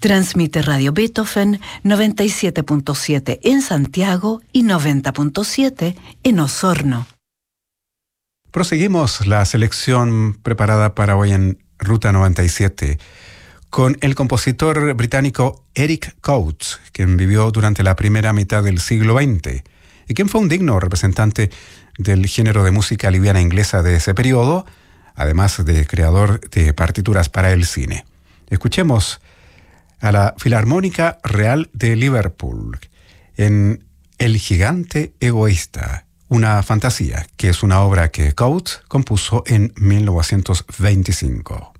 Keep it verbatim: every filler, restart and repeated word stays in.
Transmite Radio Beethoven noventa y siete punto siete en Santiago y noventa punto siete en Osorno. Proseguimos la selección preparada para hoy en Ruta noventa y siete con el compositor británico Eric Coates, quien vivió durante la primera mitad del siglo veinte y quien fue un digno representante del género de música liviana inglesa de ese periodo, además de creador de partituras para el cine. Escuchemos a la Filarmónica Real de Liverpool en El gigante egoísta, una fantasía, que es una obra que Coates compuso en mil novecientos veinticinco.